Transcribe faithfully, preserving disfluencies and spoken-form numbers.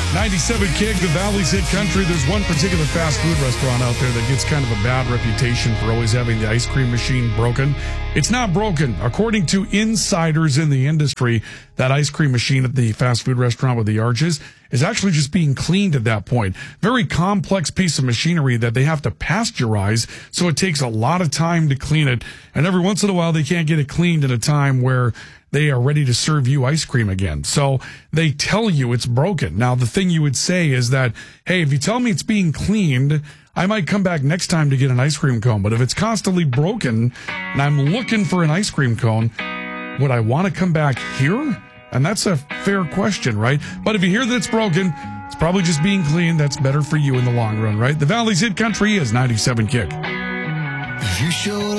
ninety-seven Kick, the Valley's Hit Country. There's one particular fast food restaurant out there that gets kind of a bad reputation for always having the ice cream machine broken. It's not broken. According to insiders in the industry, that ice cream machine at the fast food restaurant with the arches is actually just being cleaned at that point. Very complex piece of machinery that they have to pasteurize, so it takes a lot of time to clean it. And every once in a while, they can't get it cleaned at a time where they are ready to serve you ice cream again. So they tell you it's broken. Now, the thing you would say is that, hey, if you tell me it's being cleaned, I might come back next time to get an ice cream cone. But if it's constantly broken and I'm looking for an ice cream cone, would I want to come back here? And that's a fair question, right? But if you hear that it's broken, it's probably just being cleaned. That's better for you in the long run, right? The Valley's Hit Country is ninety-seven Kick. You showed